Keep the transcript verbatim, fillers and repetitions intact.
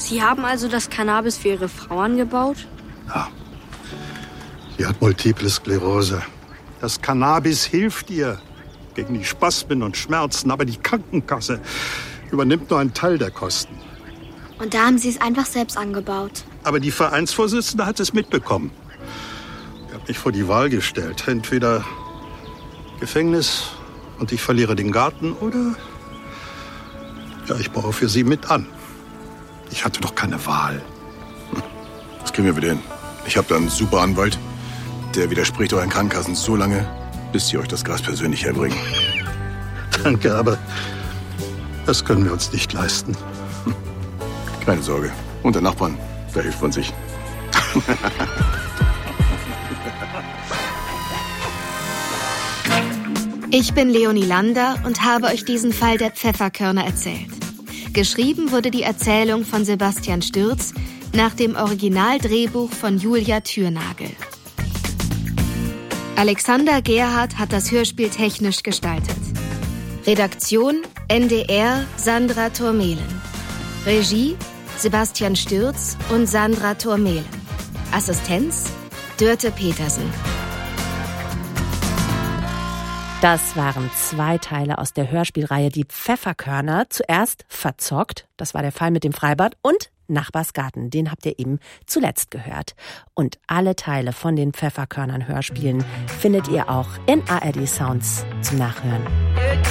Sie haben also das Cannabis für Ihre Frau angebaut? Ja. Sie hat Multiple Sklerose. Das Cannabis hilft ihr gegen die Spasmen und Schmerzen, aber die Krankenkasse übernimmt nur einen Teil der Kosten. Und da haben Sie es einfach selbst angebaut. Aber die Vereinsvorsitzende hat es mitbekommen. Sie hat mich vor die Wahl gestellt. Entweder Gefängnis und ich verliere den Garten oder ja, ich baue für sie mit an. Ich hatte doch keine Wahl. Das kriegen wir wieder hin. Ich habe da einen super Anwalt. Der widerspricht euren Krankenkassen so lange, bis sie euch das Gras persönlich herbringen. Danke, aber das können wir uns nicht leisten. Keine Sorge. Unter Nachbarn, da hilft man sich. Ich bin Leonie Lander und habe euch diesen Fall der Pfefferkörner erzählt. Geschrieben wurde die Erzählung von Sebastian Stürz nach dem Originaldrehbuch von Julia Thürnagel. Alexander Gerhardt hat das Hörspiel technisch gestaltet. Redaktion N D R Sandra Thormehlen. Regie Sebastian Stürz und Sandra Thormehlen. Assistenz Dörte Petersen. Das waren zwei Teile aus der Hörspielreihe Die Pfefferkörner. Zuerst Verzockt, das war der Fall mit dem Freibad, und Nachbarsgarten, den habt ihr eben zuletzt gehört. Und alle Teile von den Pfefferkörnern Hörspielen findet ihr auch in A R D Sounds zum Nachhören.